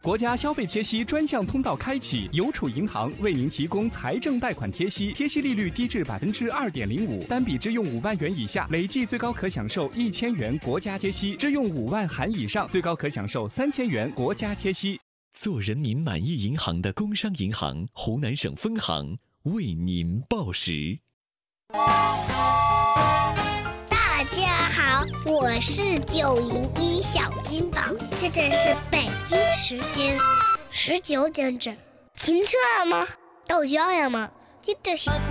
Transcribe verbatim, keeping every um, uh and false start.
国家消费贴息专项通道开启，邮储银行为您提供财政贷款贴息，贴息利率低至百分之二点零五，单笔支用五万元以下，累计最高可享受一千元国家贴息；支用五万含以上，最高可享受三千元国家贴息。 做人民满意银行的工商银行湖南省分行为您报时。 大家好，我是九零一小金宝，现在是北京时间十九点整。停车了吗？到家了吗？接着